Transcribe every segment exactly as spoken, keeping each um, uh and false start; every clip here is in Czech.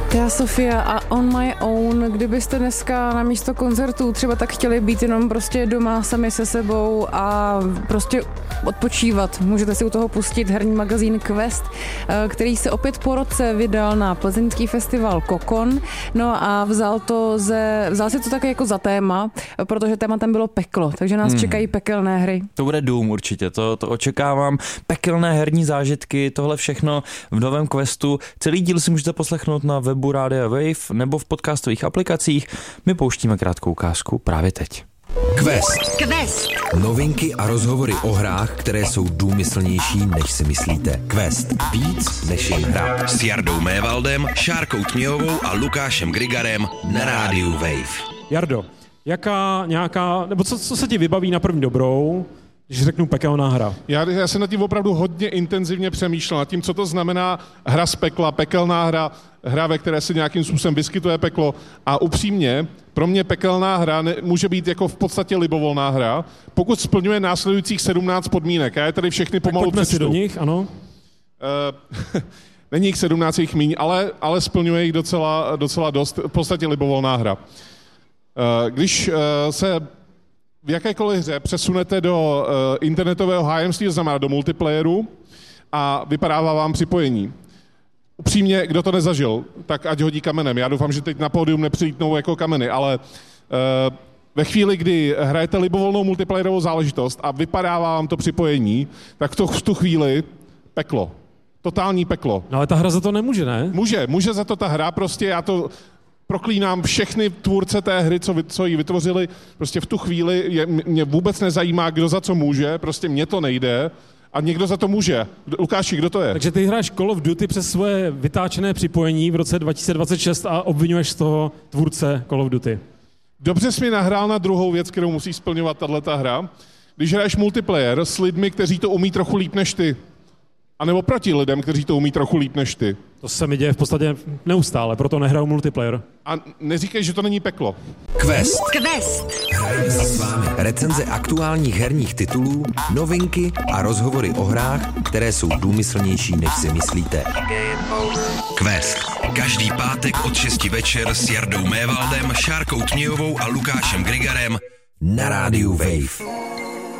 Já Sofia a On My Own, kdybyste dneska na místo koncertů třeba tak chtěli být jenom prostě doma sami se sebou a prostě odpočívat, můžete si u toho pustit herní magazín Quest, který se opět po roce vydal na plzeňský festival Kokon, no a vzal to ze, vzal si to také jako za téma, protože tématem bylo peklo, takže nás hmm. čekají pekelné hry. To bude dům určitě, to, to očekávám. Pekelné herní zážitky, tohle všechno v novém Questu. Celý díl si můžete poslechnout na webu Rádia Wave nebo v podcastových aplikacích. My pouštíme krátkou ukázku právě teď. Quest. Quest. Novinky a rozhovory o hrách, které jsou důmyslnější, než si myslíte. Quest. Víc než jen hra. S Jardou Mévaldem, Šárkou Tměhovou a Lukášem Grigarem na Rádiu Wave. Jardo, jaká nějaká, nebo co, co se ti vybaví na první dobrou, když řeknu pekelná hra? Já, já jsem nad tím opravdu hodně intenzivně přemýšlel, nad tím, co to znamená hra z pekla, pekelná hra, hra, ve které se nějakým způsobem vyskytuje peklo. A upřímně, pro mě pekelná hra ne, může být jako v podstatě libovolná hra, pokud splňuje následujících sedmnáct podmínek. Já je tady všechny pomalu tak pojďme přečtu. si do nich, ano. Uh, není jich sedmnáct, jich míň, ale, ale splňuje jich docela, docela dost. V podstatě libovolná hra. Uh, když uh, se v jakékoliv hře přesunete do uh, internetového hájemství, to znamená do multiplayeru a vypadává vám připojení. Upřímně, kdo to nezažil, tak ať hodí kamenem. Já doufám, že teď na pódium nepřilítnou jako kameny, ale uh, ve chvíli, kdy hrajete libovolnou multiplayerovou záležitost a vypadává vám to připojení, tak to v tu chvíli peklo. Totální peklo. No ale ta hra za to nemůže, ne? Může, může za to ta hra, prostě já to proklínám všechny tvůrce té hry, co, co ji vytvořili, prostě v tu chvíli je, mě vůbec nezajímá, kdo za co může, prostě mně to nejde a někdo za to může. Lukáši, kdo to je? Takže ty hráš Call of Duty přes svoje vytáčené připojení v roce dva tisíce dvacet šest a obvinuješ z toho tvůrce Call of Duty. Dobře jsi mi nahrál na druhou věc, kterou musí splňovat tato hra. Když hraješ multiplayer s lidmi, kteří to umí trochu líp než ty, anebo proti lidem, kteří to umí trochu líp než ty. To se mi děje v podstatě neustále, proto nehraju multiplayer. A neříkej, že to není peklo. Quest. Quest. Hrajeme si s vámi recenze aktuálních herních titulů, novinky a rozhovory o hrách, které jsou důmyslnější, než si myslíte. Quest. Každý pátek od šesti večer s Jardou Mévaldem, Šárkou Tměhovou a Lukášem Grigarem na Rádiu Wave.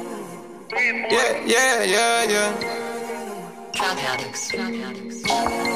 Yeah, yeah, yeah, yeah. Drug addicts. Drug addicts.